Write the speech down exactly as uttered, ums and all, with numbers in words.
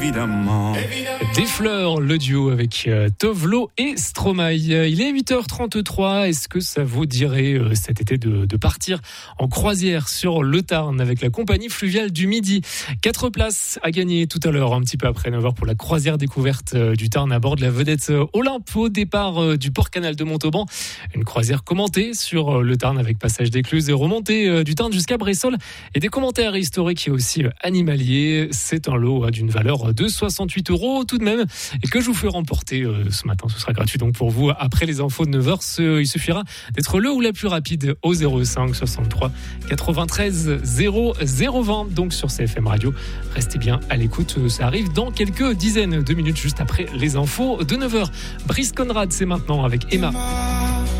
Évidemment. Des fleurs, le duo avec euh, Tovlo et Stromae. Il est huit heures trente-trois. Est-ce que ça vous dirait euh, cet été de, de partir en croisière sur le Tarn avec la compagnie fluviale du Midi? Quatre places à gagner tout à l'heure, un petit peu après neuf heures pour la croisière découverte euh, du Tarn à bord de la vedette euh, Olympe au départ euh, du port canal de Montauban. Une croisière commentée sur euh, le Tarn avec passage d'écluses et remontée euh, du Tarn jusqu'à Bressol et des commentaires historiques et aussi euh, animaliers. C'est un lot euh, d'une valeur de soixante-huit euros tout de même et que je vous fais remporter euh, ce matin. Ce sera gratuit donc pour vous après les infos de neuf heures. Ce, il suffira d'être le ou la plus rapide au zéro cinq soixante-trois quatre-vingt-treize zéro zéro vingt donc sur C F M Radio. Restez bien à l'écoute, ça arrive dans quelques dizaines de minutes juste après les infos de neuf heures. Brice Conrad, c'est maintenant avec Emma.